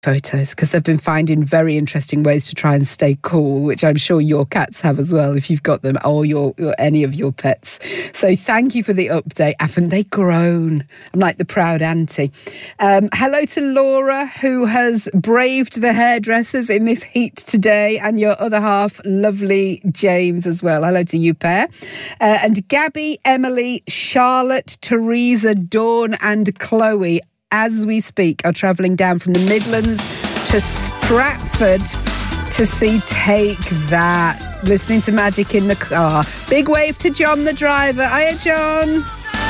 photos, because they've been finding very interesting ways to try and stay cool, which I'm sure your cats have as well, if you've got them, or any of your pets. So thank you for the update. Haven't they grown? I'm like the proud auntie. Hello to Laura, who has braved the hairdressers in this heat today, and your other half, lovely James, as well. Hello to you pair. And Gabby, Emily, Charlotte, Teresa, Dawn and Chloe, as we speak, are travelling down from the Midlands to Stratford to see Take That, listening to Magic in the car. Big wave to John, the driver. Hiya, John.